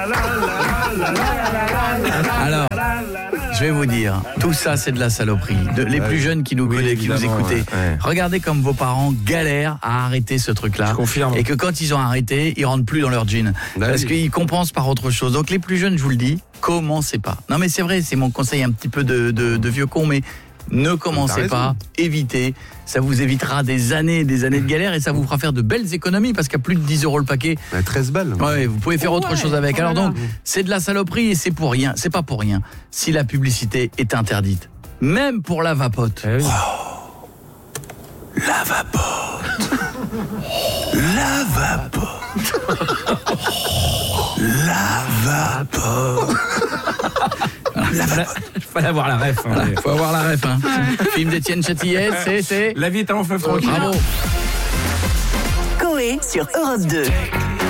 Alors, je vais vous dire, tout ça c'est de la saloperie. Les plus jeunes qui nous connaissent, qui nous écoutez, regardez comme vos parents galèrent à arrêter ce truc-là. Je confirme. Et que quand ils ont arrêté, ils rentrent plus dans leur jean. Parce qu'ils compensent par autre chose. Donc les plus jeunes, je vous le dis, commencez pas. Non mais c'est vrai, c'est mon conseil un petit peu de vieux con, mais ne commencez pas, évitez. Ça vous évitera des années de galère et ça vous fera faire de belles économies parce qu'à plus de 10 € le paquet. 13 balles. Ouais, vous pouvez faire autre chose avec. Alors donc, c'est de la saloperie et c'est pour rien. C'est pas pour rien si la publicité est interdite. Même pour la vapote. Eh oui. La vapote. La vapote. La vapote. Fallait avoir la ref. Voilà, faut avoir la ref. Film d'Étienne Châtillet, c'est... La vie est un fleuve tranquille. Bravo. Coé sur Europe 2.